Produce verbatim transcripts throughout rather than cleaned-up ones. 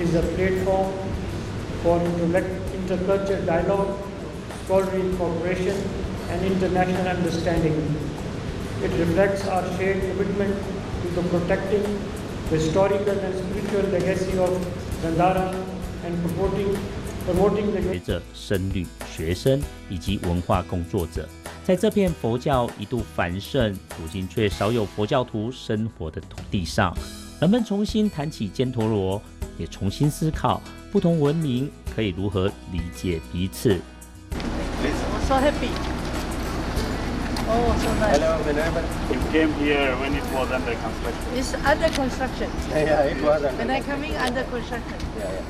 is a platform for intercultural dialogue, scholarly cooperation, and international understanding. It reflects our shared commitment to the protecting the historical and spiritual legacy of Gandhara and promoting promoting the 学者、僧侣、学生以及文化工作者，在这片佛教一度繁盛、如今却少有佛教徒生活的土地上，人们重新谈起犍陀罗，也重新思考不同文明可以如何理解彼此。 I'm so happy. Oh, so nice. Hello, Venerable. You came here when it was under construction. It's under construction. Yeah, yeah, it was under When I coming under construction. Yeah, yeah.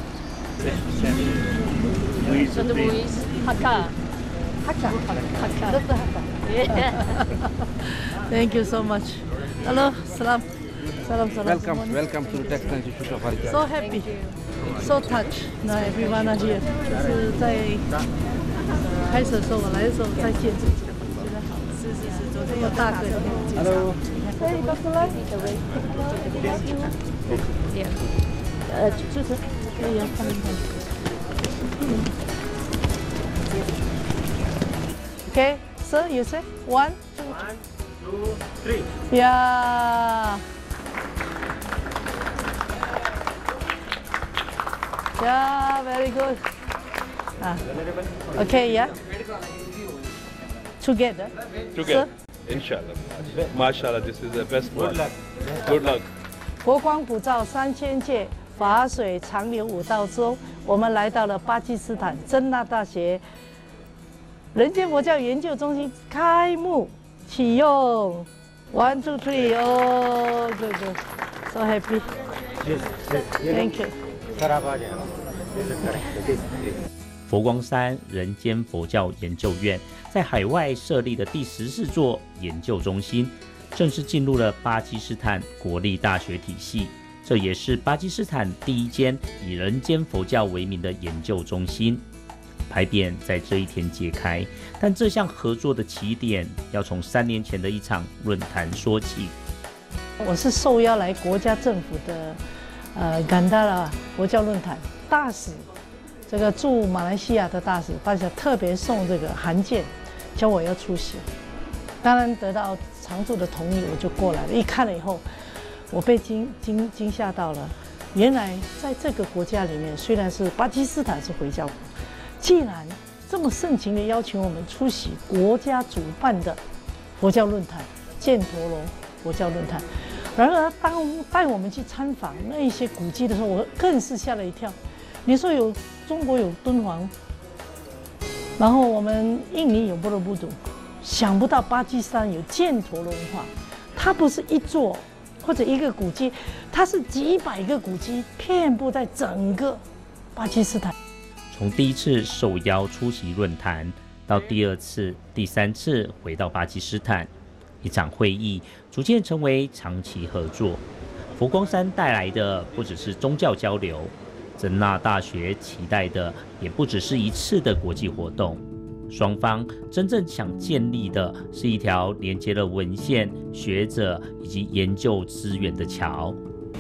So the voice Hakka. Hakka. Hakka. That's the Hakka. Yeah. Thank you so much. Hello, salam. Salam, salam. Welcome, welcome to the Textile Institute of Architecture. So happy, so touched. Now everyone are here. 是在开始的时候，我来的时候在建筑，觉得好，是是是，昨天有大哥。Hello. Hey, Doctor Lai. Yeah. 呃，就是，可以看一看。Okay, sir, you say one, two, One, two, three. yeah. Yeah, very good. Ah. Okay, yeah. Together. Together. Sir? Inshallah. Mashallah, this is the best one. Good luck. Good luck. 佛光普照三千界，法水长流五道中。我们来到了巴基斯坦真纳大学人间佛教研究中心开幕启用。One, two, three. Oh, good, good. So happy. Thank you. 佛光山人间佛教研究院在海外设立的第十四座研究中心，正式进入了巴基斯坦国立大学体系。这也是巴基斯坦第一间以人间佛教为名的研究中心。牌匾在这一天揭开，但这项合作的起点要从三年前的一场论坛说起。 我是受邀来国家政府的呃甘达拉佛教论坛大使，这个驻马来西亚的大使巴西特别送这个函件，叫我要出席。当然得到常驻的同意，我就过来了。一看了以后，我被惊惊惊吓到了。原来在这个国家里面，虽然是巴基斯坦是回教国，既然这么盛情的邀请我们出席国家主办的佛教论坛犍陀罗佛教论坛，然而当带我们去参访那一些古迹的时候，我更是吓了一跳。你说有中国有敦煌，然后我们印尼有波罗布图，想不到巴基斯坦有犍陀罗文化。它不是一座或者一个古迹，它是几百个古迹遍布在整个巴基斯坦。 从第一次受邀出席论坛，到第二次、第三次回到巴基斯坦，一场会议逐渐成为长期合作。佛光山带来的不只是宗教交流，真纳大学期待的也不只是一次的国际活动。双方真正想建立的是一条连接了文献、学者以及研究资源的桥。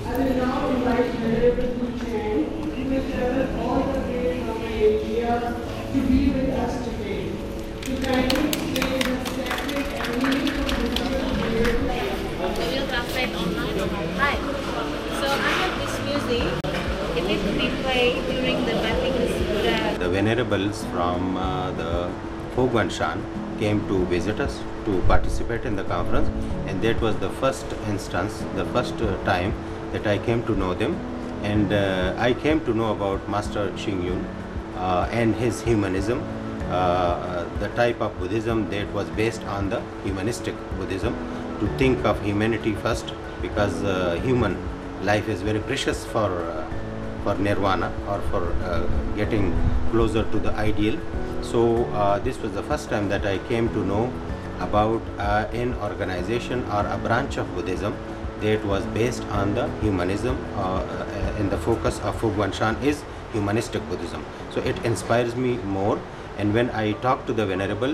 To be with us today, to kindly explain the sacred and meaningful decision here. Will translate online. Hi. So I have this music. It is to be played during the Vatican. The venerables from uh, the Phogwan Shan came to visit us to participate in the conference, and that was the first instance, the first uh, time that I came to know them, and uh, I came to know about Master Xing Yun uh, and his humanism, uh, the type of Buddhism that was based on the humanistic Buddhism, to think of humanity first, because uh, human life is very precious for uh, for nirvana or for uh, getting closer to the ideal. So uh, this was the first time that I came to know about uh, an organization or a branch of Buddhism that was based on the humanism, uh, and the focus of Phogwan Shan is humanistic Buddhism. So it inspires me more, and when I talk to the Venerable,